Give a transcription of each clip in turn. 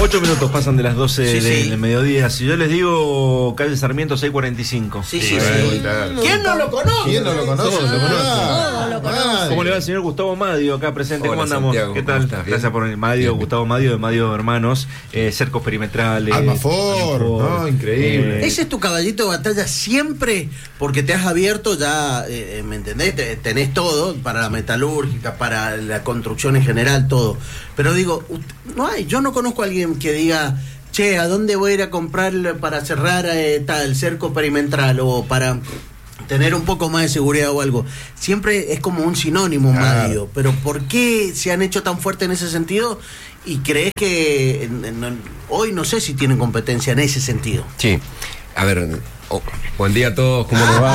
8 minutos pasan de las 12 del mediodía. Si yo les digo calle Sarmiento 645. Sí. ¿Quién no lo conoce? ¿Quién no lo conoce? Todos lo conocen. ¿Cómo le va el señor Gustavo Madio acá presente? Hola, ¿Cómo andamos? Santiago, ¿Qué ¿cómo tal? estás? Gracias por venir. Madio, Bien. Gustavo Madio de Madio Hermanos, cercos perimetrales. Almafor, no, increíble. Ese es tu caballito de batalla siempre, porque te has abierto ya, ¿me entendés? Tenés todo para la metalúrgica, para la construcción en general, todo. Pero digo, yo no conozco a alguien que diga, che, ¿a dónde voy a ir a comprar para cerrar el cerco perimetral o para tener un poco más de seguridad o algo? Siempre es como un sinónimo, Madio. Pero ¿por qué se han hecho tan fuerte en ese sentido? ¿Y crees que hoy no sé si tienen competencia en ese sentido? Sí, a ver, buen día a todos, ¿cómo les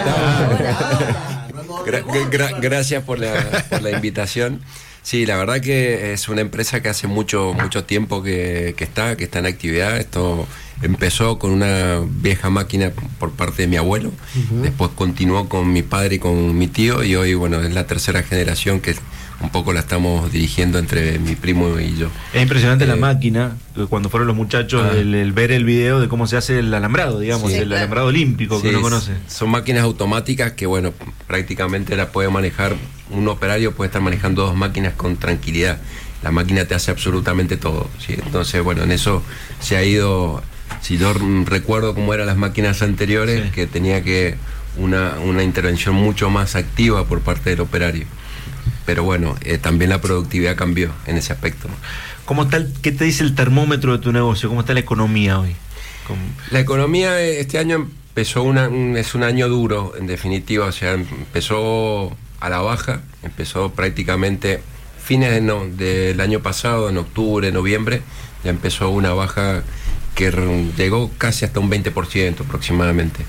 va? Gracias por la invitación. Sí, la verdad que es una empresa que hace mucho tiempo que está en actividad. Esto empezó con una vieja máquina por parte de mi abuelo, después continuó con mi padre y con mi tío, y hoy, bueno, es la tercera generación que un poco la estamos dirigiendo entre mi primo y yo. Es impresionante la máquina, cuando fueron los muchachos, el ver el video de cómo se hace el alambrado, digamos, el alambrado olímpico que uno conoce. Son máquinas automáticas que, bueno, prácticamente la puede manejar un operario, puede estar manejando 2 máquinas con tranquilidad. La máquina te hace absolutamente todo, ¿sí? Entonces, bueno, en eso se ha ido. Si yo recuerdo cómo eran las máquinas anteriores, que tenía que una intervención mucho más activa por parte del operario. Pero bueno, también la productividad cambió en ese aspecto. ¿Cómo está qué te dice el termómetro de tu negocio? ¿Cómo está la economía hoy? La economía este año empezó, es un año duro, en definitiva. O sea, empezó a la baja, empezó prácticamente fines del año pasado, en octubre, noviembre, ya empezó una baja que llegó casi hasta un 20% aproximadamente.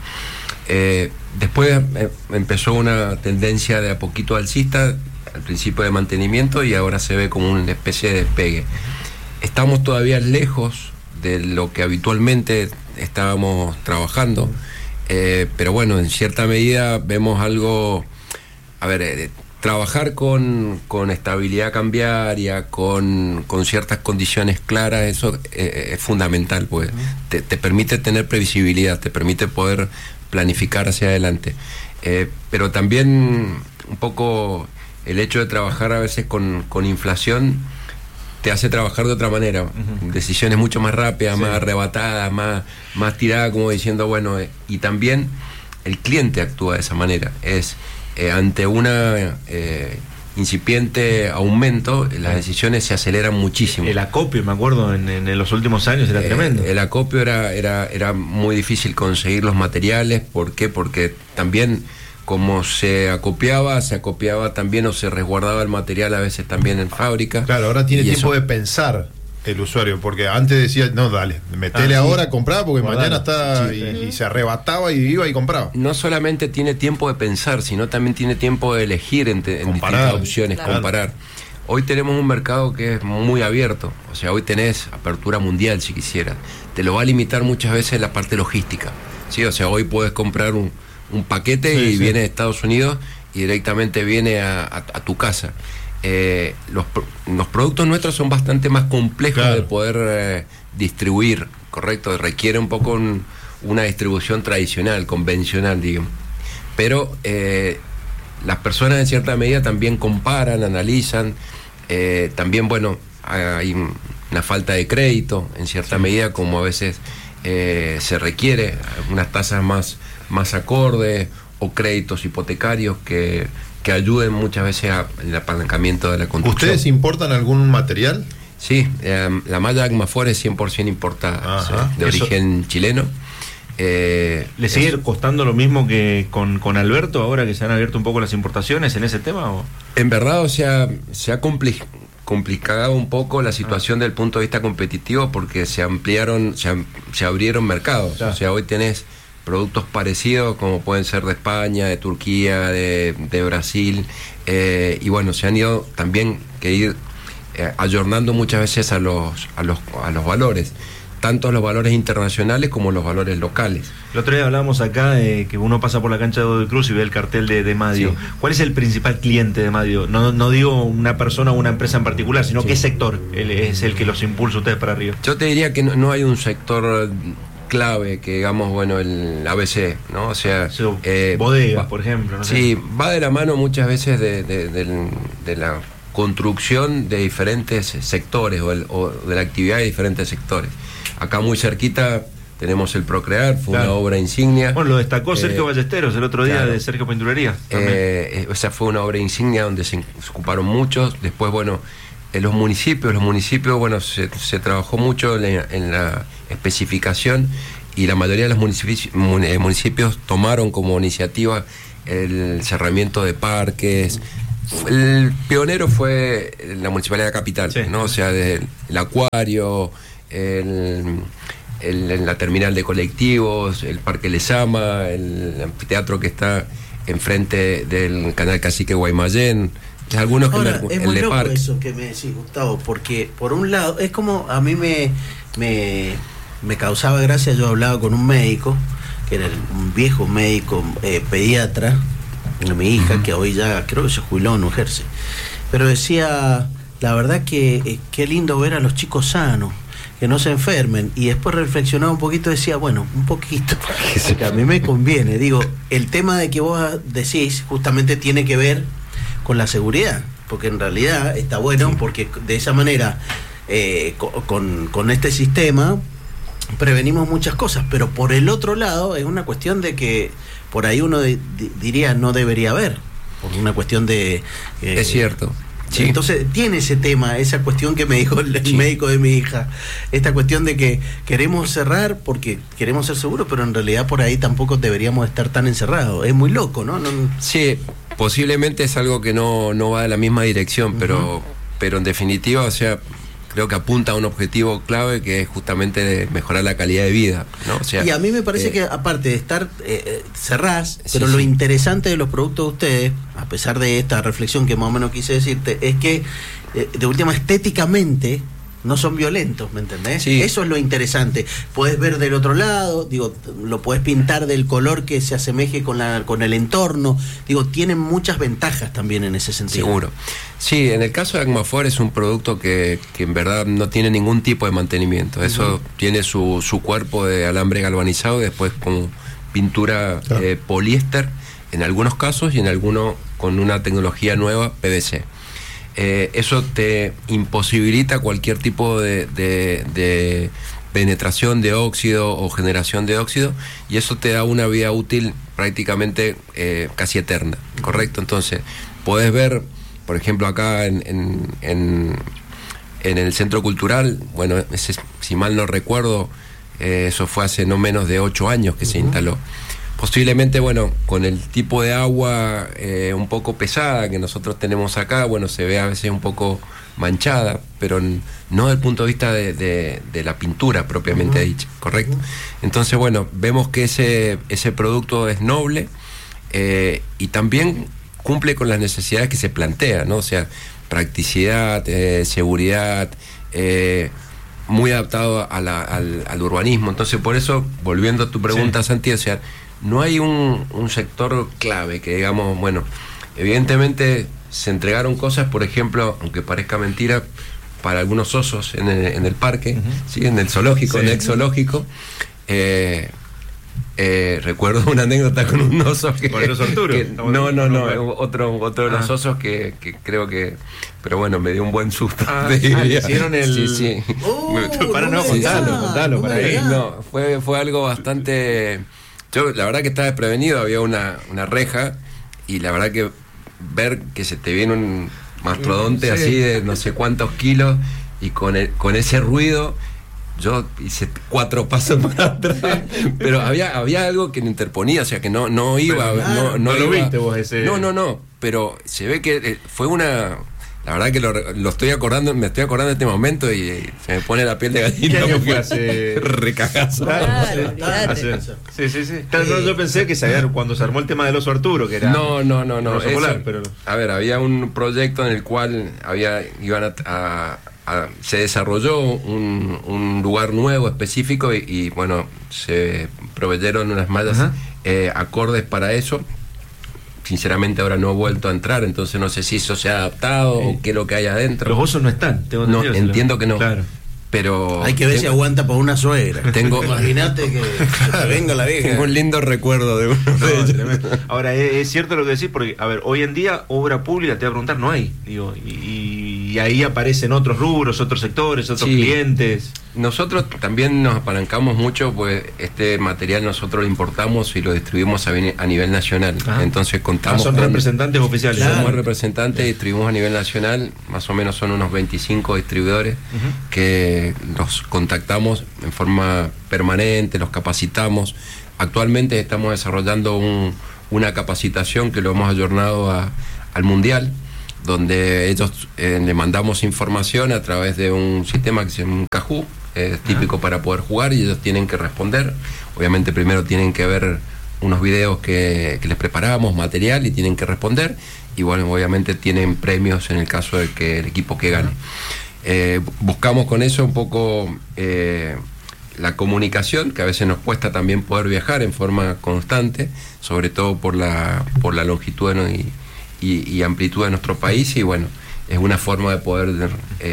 Después empezó una tendencia de a poquito alcista, al principio de mantenimiento, y ahora se ve como una especie de despegue. Estamos todavía lejos de lo que habitualmente estábamos trabajando, pero bueno, en cierta medida vemos algo, trabajar con estabilidad cambiaria, con ciertas condiciones claras, eso es fundamental, pues te permite tener previsibilidad, te permite poder planificar hacia adelante. Pero también un poco el hecho de trabajar a veces con inflación te hace trabajar de otra manera, decisiones mucho más rápidas, más arrebatadas, más tiradas, como diciendo, bueno, y también el cliente actúa de esa manera. Ante una incipiente aumento, las decisiones se aceleran muchísimo. El acopio, me acuerdo, en los últimos años era tremendo. El acopio era muy difícil conseguir los materiales. ¿Por qué? Porque también, como se acopiaba también, o se resguardaba el material a veces también en fábrica. Claro, ahora tiene tiempo de pensar el usuario, porque antes decía, no, dale, metele ahora, comprá, porque mañana está, y se arrebataba y iba y compraba. No solamente tiene tiempo de pensar, sino también tiene tiempo de elegir en distintas opciones, comparar. Hoy tenemos un mercado que es muy abierto, o sea, hoy tenés apertura mundial si quisieras. Te lo va a limitar muchas veces la parte logística, ¿sí? O sea, hoy puedes comprar un paquete viene de Estados Unidos y directamente viene a tu casa. Los productos nuestros son bastante más complejos de poder distribuir, correcto, requiere un poco una distribución tradicional, convencional, digamos. Pero las personas en cierta medida también comparan, analizan, también, bueno, hay una falta de crédito en cierta medida, como a veces se requiere, unas tasas más acordes, o créditos hipotecarios que ayuden muchas veces al apalancamiento de la construcción. ¿Ustedes importan algún material? Sí, la malla Agmafor es 100% importada, de origen chileno. ¿Le sigue costando lo mismo que con Alberto, ahora que se han abierto un poco las importaciones en ese tema? ¿O? En verdad, o sea, se ha complicado un poco la situación del punto de vista competitivo, porque se abrieron mercados. O sea, hoy tenés productos parecidos como pueden ser de España, de Turquía, de Brasil, y bueno, se han ido también que ir ayornando muchas veces a los valores. tanto los valores internacionales como los valores locales. El otro día hablábamos acá que uno pasa por la cancha de Godoy Cruz y ve el cartel de Madio. Sí. ¿Cuál es el principal cliente de Madio? No digo una persona o una empresa en particular, sino qué sector es el que los impulsa a ustedes para arriba. Yo te diría que no hay un sector clave, que digamos, bueno, el ABC, ¿no? O sea, bodegas, por ejemplo. No sí, sé. Va de la mano muchas veces de la construcción de diferentes sectores o de la actividad de diferentes sectores. Acá muy cerquita tenemos el Procrear, fue una obra insignia. Bueno, lo destacó Sergio Ballesteros el otro día, de Sergio Pinturería. O sea, fue una obra insignia donde se ocuparon muchos. Después, bueno, en los municipios, bueno, se trabajó mucho en la especificación, y la mayoría de los municipios tomaron como iniciativa el cerramiento de parques. El pionero fue la Municipalidad de Capital, sí, ¿no? O sea, el acuario, la terminal de colectivos, el Parque Lezama, el anfiteatro que está enfrente del canal Cacique Guaymallén. Algunos ahora, es muy loco eso que me decís, Gustavo, porque por un lado es como a mí me causaba gracia. Yo hablaba con un médico que era un viejo médico pediatra de mi hija, que hoy ya creo que se jubiló, no ejerce, pero decía, la verdad que qué lindo ver a los chicos sanos, que no se enfermen, y después reflexionaba un poquito, decía, bueno, un poquito, porque a mí me conviene. Digo, el tema de que vos decís justamente tiene que ver con la seguridad, porque en realidad está bueno, porque de esa manera con este sistema prevenimos muchas cosas, pero por el otro lado es una cuestión de que por ahí uno diría no debería haber, por una cuestión de es cierto. Sí. Entonces tiene ese tema, esa cuestión que me dijo el médico de mi hija, esta cuestión de que queremos cerrar porque queremos ser seguros, pero en realidad por ahí tampoco deberíamos estar tan encerrados. Es muy loco, ¿no? Sí, posiblemente es algo que no va de la misma dirección, pero en definitiva, o sea, creo que apunta a un objetivo clave, que es justamente de mejorar la calidad de vida, ¿no? O sea, y a mí me parece que aparte de estar cerrás, pero lo interesante de los productos de ustedes, a pesar de esta reflexión que más o menos quise decirte, es que de última, estéticamente no son violentos, ¿me entendés? Sí. Eso es lo interesante. Puedes ver del otro lado, digo, lo puedes pintar del color que se asemeje con el entorno. Digo, tienen muchas ventajas también en ese sentido. Seguro. Sí, en el caso de Agmafor es un producto que en verdad no tiene ningún tipo de mantenimiento. Eso tiene su cuerpo de alambre galvanizado y después con pintura poliéster en algunos casos, y en algunos con una tecnología nueva, PVC. Eso te imposibilita cualquier tipo de penetración de óxido o generación de óxido, y eso te da una vida útil prácticamente casi eterna, ¿correcto? Entonces, podés ver, por ejemplo, acá en el Centro Cultural, bueno, si mal no recuerdo, eso fue hace no menos de 8 años que se instaló. Posiblemente, bueno, con el tipo de agua un poco pesada que nosotros tenemos acá, bueno, se ve a veces un poco manchada, pero no desde el punto de vista de la pintura propiamente dicha, ¿correcto? Entonces, bueno, vemos que ese producto es noble y también cumple con las necesidades que se plantea, ¿no? O sea, practicidad, seguridad, muy adaptado al urbanismo. Entonces, por eso, volviendo a tu pregunta, Santi, o sea, no hay un sector clave que digamos, bueno, evidentemente se entregaron cosas, por ejemplo, aunque parezca mentira, para algunos osos en el parque, ¿sí? En el zoológico, en el zoológico. Recuerdo una anécdota con un oso que... ¿Con el oso Arturo? Otro de los osos que creo que... Pero bueno, me dio un buen susto. Hicieron el... Sí. Contalo para ahí. No, fue algo bastante... Yo la verdad que estaba desprevenido, había una reja, y la verdad que ver que se te viene un mastodonte así de no sé cuántos kilos, y con ese ruido yo hice 4 pasos para atrás, pero había algo que me interponía, o sea que no iba, pero, no lo viste vos ese. No, pero se ve que fue una... La verdad que lo estoy acordando, me estoy acordando de este momento y se me pone la piel de gallina. ¿Qué fue hace? Recagazo. Sí. Claro, yo pensé que cuando se armó el tema del oso Arturo, que era... No. Polar, pero... A ver, había un proyecto en el cual se desarrolló un lugar nuevo, específico, y bueno, se proveyeron unas mallas acordes para eso. Sinceramente ahora no he vuelto a entrar, entonces no sé si eso se ha adaptado o qué es lo que hay adentro. Los osos no están, no, entiendo que no. Claro. Pero hay que ver si aguanta por una suegra. Imagínate que te venga la vieja. Tengo un lindo recuerdo de uno de ellos. Ahora, es cierto lo que decís, porque, a ver, hoy en día, obra pública, te voy a preguntar, no hay. Digo, y ahí aparecen otros rubros, otros sectores, otros clientes. Nosotros también nos apalancamos mucho, pues este material nosotros lo importamos y lo distribuimos a nivel nacional. Entonces contamos. Son representantes oficiales. Claro. Somos representantes, distribuimos a nivel nacional, más o menos son unos 25 distribuidores que los contactamos en forma permanente, los capacitamos. Actualmente estamos desarrollando una capacitación que lo hemos ayornado al Mundial, donde ellos le mandamos información a través de un sistema que se llama un Kahoot, típico para poder jugar, y ellos tienen que responder. Obviamente primero tienen que ver unos videos que les preparamos, material, y tienen que responder, y bueno, obviamente tienen premios en el caso de que el equipo que gane. Buscamos con eso un poco la comunicación, que a veces nos cuesta también poder viajar en forma constante, sobre todo por la longitud y amplitud de nuestro país, y bueno, es una forma de poder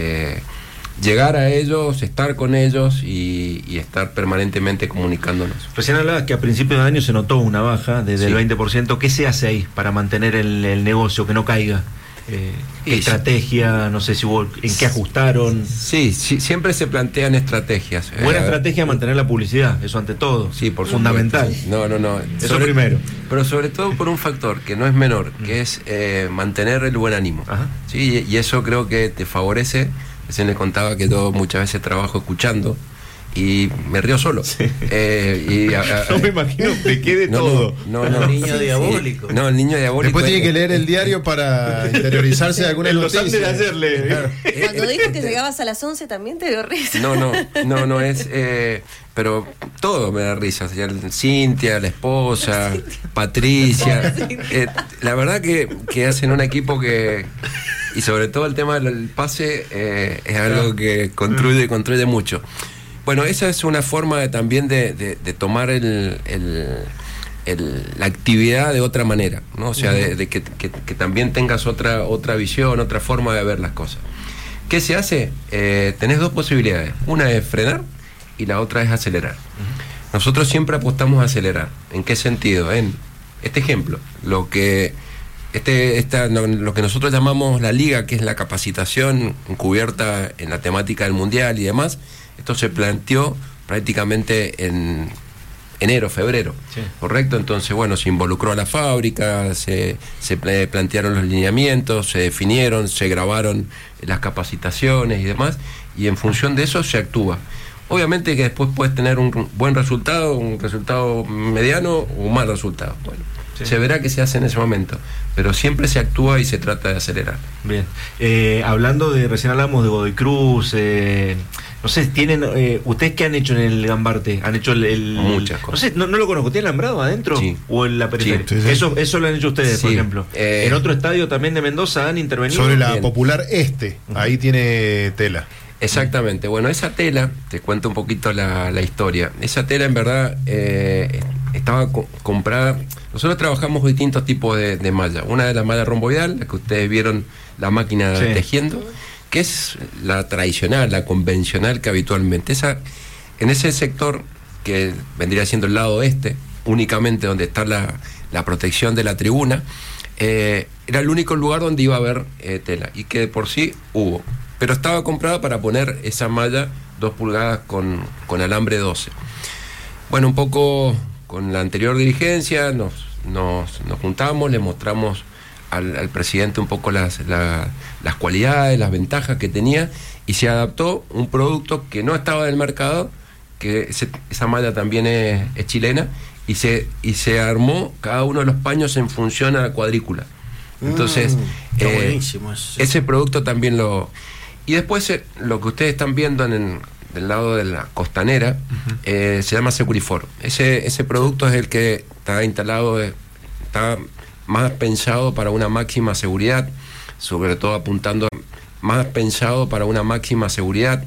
llegar a ellos, estar con ellos y estar permanentemente comunicándonos. Recién hablabas que a principios de año se notó una baja desde el 20%. ¿Qué se hace ahí para mantener el negocio, que no caiga? Estrategia, no sé si hubo, en qué ajustaron. Sí, siempre se plantean estrategias. Buena estrategia mantener la publicidad, eso ante todo. Sí, por fundamental. No. Eso primero. Pero sobre todo por un factor que no es menor, que es mantener el buen ánimo. Sí, y eso creo que te favorece. Recién les contaba que yo muchas veces trabajo escuchando y me río solo. No me imagino, me quede todo. El niño diabólico. No, el niño diabólico. Después tiene que leer el diario para interiorizarse de alguna noticia. Antes de hacerle. Claro. Cuando dijo que llegabas a las 11 también te dio risa. No es. Pero todo me da risa. Cintia, la esposa, Patricia. La verdad que hacen un equipo que. Y sobre todo el tema del pase es algo que construye mucho. Bueno, esa es una forma también de tomar la actividad de otra manera, ¿no? O sea, de que también tengas otra visión, otra forma de ver las cosas. ¿Qué se hace? Tenés dos posibilidades. Una es frenar y la otra es acelerar. Nosotros siempre apostamos a acelerar. ¿En qué sentido? En este ejemplo, lo que nosotros llamamos la liga, que es la capacitación encubierta en la temática del Mundial y demás. Esto se planteó prácticamente en enero, febrero, ¿correcto? Entonces, bueno, se involucró a la fábrica, se plantearon los lineamientos, se definieron, se grabaron las capacitaciones y demás, y en función de eso se actúa. Obviamente que después puedes tener un buen resultado, un resultado mediano o un mal resultado. Bueno, se verá qué se hace en ese momento, pero siempre se actúa y se trata de acelerar. Bien, hablando recién hablamos de Godoy Cruz, no sé, tienen, ¿ustedes qué han hecho en el Gambarte? ¿Han hecho muchas cosas? No sé, no lo conozco, ¿tiene alambrado adentro? Sí. ¿O en la periferia? Sí. Eso lo han hecho ustedes, por ejemplo. En otro estadio también de Mendoza han intervenido. Sobre la Popular ahí tiene tela. Exactamente, bueno, esa tela, te cuento un poquito la historia. Esa tela en verdad estaba comprada. Nosotros trabajamos distintos tipos de malla. Una de las mallas romboidal, la que ustedes vieron, la máquina tejiendo, que es la tradicional, la convencional que habitualmente. En ese sector, que vendría siendo el lado oeste, únicamente donde está la protección de la tribuna, era el único lugar donde iba a haber tela, y que de por sí hubo. Pero estaba comprada para poner esa malla 2 pulgadas con alambre 12. Bueno, un poco con la anterior dirigencia nos juntamos, le mostramos al presidente un poco las cualidades, las ventajas que tenía, y se adaptó un producto que no estaba en el mercado, que esa malla también es chilena, y se armó cada uno de los paños en función a la cuadrícula. Entonces, buenísimo ese producto también Y después lo que ustedes están viendo del lado de la costanera, se llama Securifor. Ese producto es el que está instalado, está más pensado para una máxima seguridad, sobre todo apuntando más pensado para una máxima seguridad,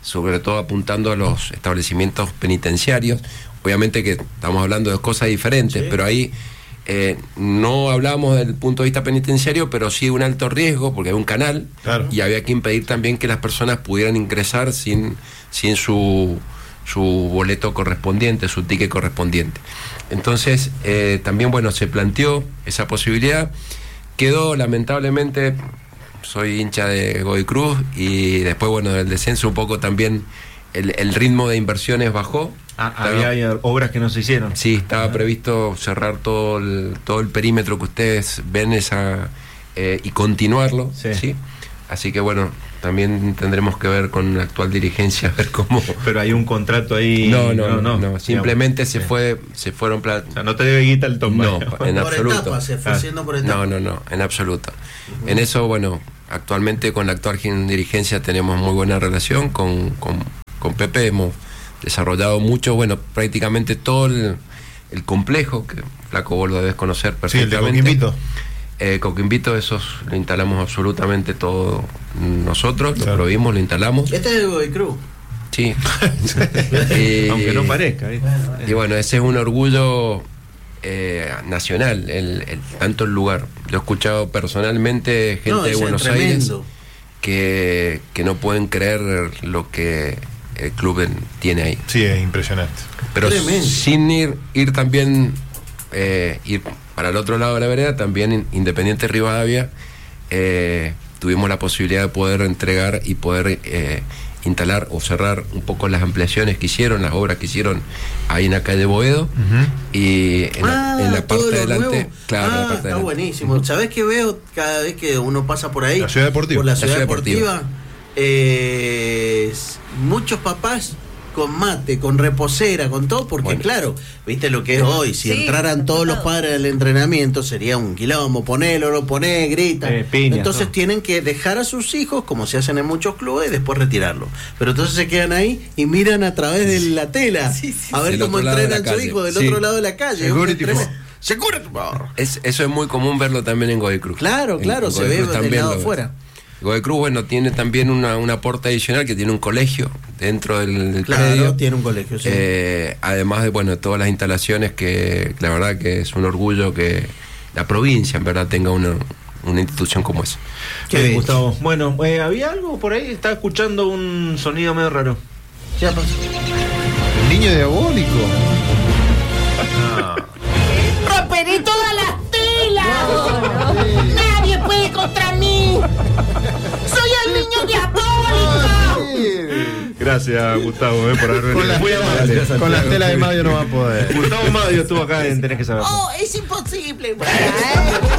sobre todo apuntando a los establecimientos penitenciarios. Obviamente que estamos hablando de cosas diferentes, sí, pero ahí no hablamos del punto de vista penitenciario, pero sí de un alto riesgo, porque hay un canal, claro, y había que impedir también que las personas pudieran ingresar sin su boleto correspondiente, su ticket correspondiente. Entonces, también, bueno, se planteó esa posibilidad. Quedó, lamentablemente, soy hincha de Godoy Cruz, y después, bueno, del descenso un poco también el ritmo de inversiones bajó. Había obras que no se hicieron. Sí, estaba previsto cerrar todo el perímetro que ustedes ven y continuarlo, ¿sí? Así que bueno, también tendremos que ver con la actual dirigencia, a ver cómo. Pero hay un contrato ahí. No, simplemente se fueron o sea, no te debe guita el tomate. No, en absoluto. Etapa, se fue haciendo por etapa. No, en absoluto. En eso, bueno, actualmente con la actual dirigencia tenemos muy buena relación con Pepe. Hemos desarrollado mucho, bueno, prácticamente todo el complejo, que Flaco vos lo debes conocer perfectamente. Sí, el de Coquimbito. Coquimbito, esos lo instalamos absolutamente todo nosotros, claro, lo prohibimos, lo instalamos. Este es de Godoy Cruz. Sí. Aunque no parezca. Y bueno, ese es un orgullo nacional, tanto el lugar. Yo he escuchado personalmente gente de Buenos Aires que no pueden creer lo que el club tiene ahí. Sí, es impresionante. Pero tremendo. Sin ir también ir para el otro lado de la vereda, también Independiente Rivadavia, tuvimos la posibilidad de poder entregar y poder instalar o cerrar un poco las ampliaciones que hicieron, las obras que hicieron ahí en la calle Boedo, y en la parte de adelante, claro, la parte está buenísimo. ¿Sabés qué veo cada vez que uno pasa por ahí? La ciudad deportiva. Por la ciudad deportiva. Muchos papás con mate, con reposera, con todo, porque bueno, claro, viste lo que es hoy, si entraran todos los padres al entrenamiento sería un quilombo, ponelo, lo ponés, grita, entonces tienen que dejar a sus hijos, como se hacen en muchos clubes, y después retirarlos, pero entonces se quedan ahí y miran a través de la tela a ver cómo entrenan a su hijo del otro lado de la calle. Eso es muy común verlo también en Godoy Cruz. Claro, se ve del lado afuera. Godoy Cruz, bueno, tiene también un aporte adicional, que tiene un colegio dentro del predio. Claro, tiene un colegio, sí. Además de, bueno, todas las instalaciones, que la verdad que es un orgullo que la provincia, en verdad, tenga una institución como esa. Qué Gustavo. Bueno, ¿había algo por ahí? Estaba escuchando un sonido medio raro. Ya pasó. El niño diabólico. ¡Romperé todas las telas! ¡Nadie puede contra mí! ¡Soy el niño diabólico! Gracias, Gustavo, por haber venido. Con las telas de Madio no va a poder. Gustavo Madio estuvo acá en Tenés que Saber. ¡Oh, es imposible!